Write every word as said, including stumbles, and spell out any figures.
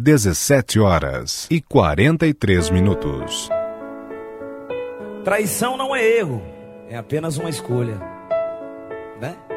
dezessete horas e quarenta e três minutos. Traição não é erro, é apenas uma escolha, né?